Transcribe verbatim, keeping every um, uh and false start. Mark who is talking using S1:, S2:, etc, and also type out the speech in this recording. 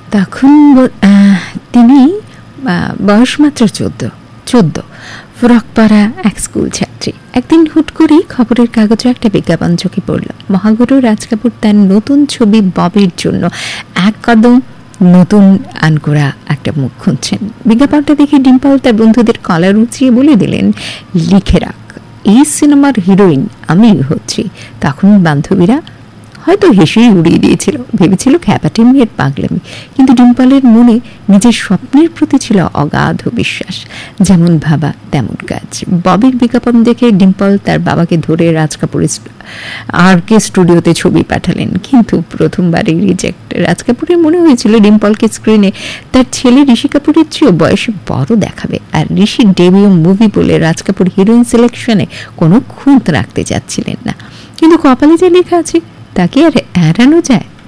S1: তখন তিনি বয়স মাত্র চোদ্দ চোদ্দ ফ্রকপাড়া এক স্কুল ছাত্রী। একদিন হুট করেই খবরের কাগজে একটা বিজ্ঞাপন চোখে পড়ল। মহাগুরু রাজ কাপুর তার নতুন ছবি ববির জন্য এক কদম নতুন আনকোরা একটা মুখ খুঁজছেন। বিজ্ঞাপনটা দেখে ডিম্পল তার বন্ধুদের কলার উঁচিয়ে বলে দিলেন, লিখে রাখ, এই সিনেমার হিরোইন আমি হচ্ছি। তখন বান্ধবীরা হয়তো হেসেই উড়িয়ে দিয়েছিল, ভেবেছিল খ্যাপাটি মেয়ের পাগলামি। কিন্তু ডিম্পলের মনে নিজের স্বপ্নের প্রতি ছিল অগাধ বিশ্বাস। যেমন ভাবা তেমন কাজ। ববির বিজ্ঞাপন দেখে ডিম্পল তার বাবাকে ধরে রাজ কাপুরের আর কে স্টুডিওতে ছবি পাঠালেন, কিন্তু প্রথমবারই রিজেক্ট। রাজ কাপুরের মনে হয়েছিল ডিম্পলকে স্ক্রিনে তার ছেলে ঋষি কাপুরের চেয়েও বয়সে বড় দেখাবে, আর ঋষির ডেবিউ মুভি বলে রাজ কাপুর হিরোইন সিলেকশনে কোনো খুঁত রাখতে চাচ্ছিলেন না। কিন্তু কপালে যে লেখা আছে তাকে আর এড়ানো যায়?